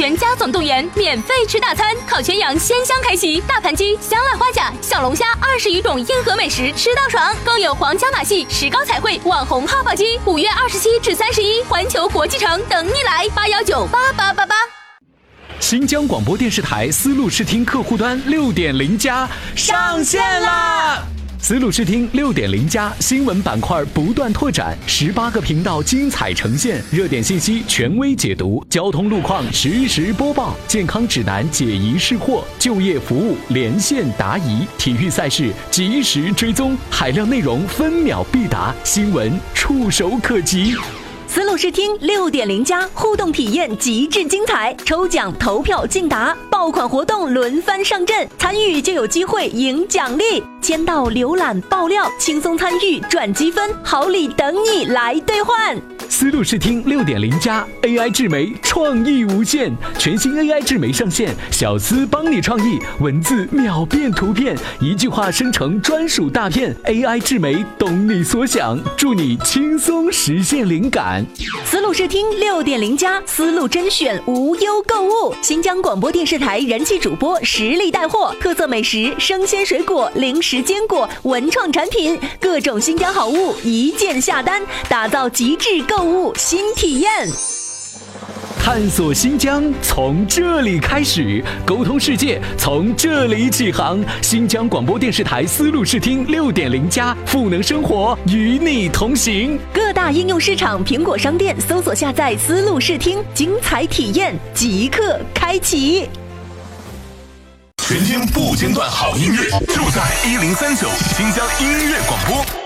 全家总动员，免费吃大餐，烤全羊鲜香开席，大盘鸡、香辣花甲、小龙虾20余种硬核美食吃到爽，更有皇家马戏、石膏彩绘、网红泡泡鸡，5月27至31，环球国际城等你来，8198888。 新疆广播电视台丝路视听客户端6.0+上线啦！丝路视听6.0+新闻板块不断拓展，18个频道精彩呈现，热点信息权威解读，交通路况实时播报，健康指南解疑释惑，就业服务连线答疑，体育赛事及时追踪，海量内容分秒必达，新闻触手可及。 丝路视听6.0+互动体验极致精彩，抽奖投票竞答，爆款活动轮番上阵，参与就有机会赢奖励，签到、浏览、爆料，轻松参与赚积分，好礼等你来兑换。 丝路视听6.0+ AI 智媒创意无限，全新 AI 智媒上线，小丝帮你创意，文字秒变图片，一句话生成专属大片 ，AI 智媒懂你所想，助你轻松实现灵感。 丝路视听6.0+丝路甄选无忧购物，新疆广播电视台人气主播实力带货，特色美食、生鲜水果、零食坚果、文创产品，各种新疆好物一键下单，打造极致购物新体验。 探索新疆从这里开始，沟通世界从这里起航。新疆广播电视台丝路视听6.0+赋能生活，与你同行。 各大应用市场、苹果商店搜索下载丝路视听，精彩体验即刻开启。 全天不间断好音乐，就在1039新疆音乐广播。